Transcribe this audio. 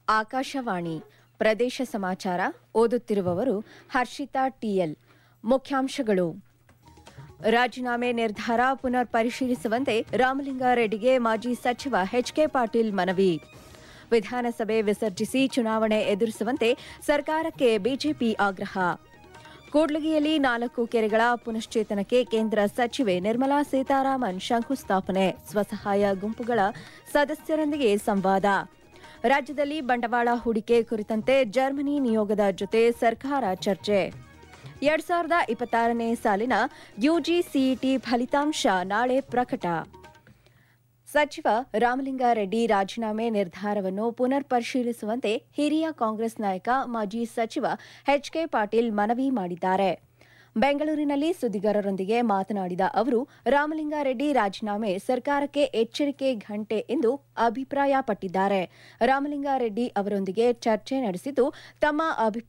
ಆಕಾಶವಾಣಿ ಪ್ರದೇಶ ಸಮಾಚಾರ ಓದುತ್ತಿರುವವರು ಹರ್ಷಿತಾ ಟಿಎಲ್. ಮುಖ್ಯಾಂಶಗಳು: ರಾಜೀನಾಮೆ ನಿರ್ಧಾರ ಪುನರ್ ಪರಿಶೀಲಿಸುವಂತೆ ರಾಮಲಿಂಗಾರೆಡ್ಡಿಗೆ ಮಾಜಿ ಸಚಿವ ಎಚ್ಕೆ ಪಾಟೀಲ್ ಮನವಿ. ವಿಧಾನಸಭೆ ವಿಸರ್ಜಿಸಿ ಚುನಾವಣೆ ಎದುರಿಸುವಂತೆ ಸರ್ಕಾರಕ್ಕೆ ಬಿಜೆಪಿ ಆಗ್ರಹ. ಕೂಡ್ಲಿಗಿಯಲ್ಲಿ 4 ಕೆರೆಗಳ ಪುನಶ್ಚೇತನಕ್ಕೆ ಕೇಂದ್ರ ಸಚಿವೆ ನಿರ್ಮಲಾ ಸೀತಾರಾಮನ್ ಶಂಕುಸ್ಥಾಪನೆ. ಸ್ವಸಹಾಯ ಗುಂಪುಗಳ ಸದಸ್ಯರೊಂದಿಗೆ ಸಂವಾದ. ರಾಜ್ಯದಲ್ಲಿ ಬಂಡವಾಳ ಹೂಡಿಕೆ ಕುರಿತಂತೆ ಜರ್ಮನಿ ನಿಯೋಗದ ಜೊತೆ ಸರ್ಕಾರ ಚರ್ಚೆ. 2026ನೇ ಸಾಲಿನ ಯುಜಿಸಿಇಟಿ ಫಲಿತಾಂಶ ನಾಳೆ ಪ್ರಕಟ. ಸಚಿವ ರಾಮಲಿಂಗಾರೆಡ್ಡಿ ರಾಜೀನಾಮೆ ನಿರ್ಧಾರವನ್ನು ಪುನರ್ ಪರಿಶೀಲಿಸುವಂತೆ ಹಿರಿಯ ಕಾಂಗ್ರೆಸ್ ನಾಯಕ ಮಾಜಿ ಸಚಿವ ಎಚ್ಕೆ ಪಾಟೀಲ್ ಮನವಿ ಮಾಡಿದ್ದಾರೆ. ಬೆಂಗಳೂರಿನಲ್ಲಿ ಸುದ್ದಿಗಾರರೊಂದಿಗೆ ಮಾತನಾಡಿದ ಅವರು, ರಾಮಲಿಂಗಾರೆಡ್ಡಿ ರಾಜೀನಾಮೆ ಸರ್ಕಾರಕ್ಕೆ ಎಚ್ಚರಿಕೆ ಗಂಟೆ ಎಂದು ಅಭಿಪ್ರಾಯಪಟ್ಟಿದ್ದಾರೆ. ರಾಮಲಿಂಗಾರೆಡ್ಡಿ ಅವರೊಂದಿಗೆ ಚರ್ಚೆ ನಡೆಸಿದ್ದು ತಮ್ಮ